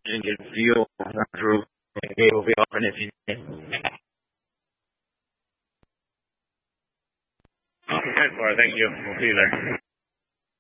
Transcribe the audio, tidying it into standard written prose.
didn't get fuel through. Maybe we'll be open if you need. Okay, thank you. We'll see you there.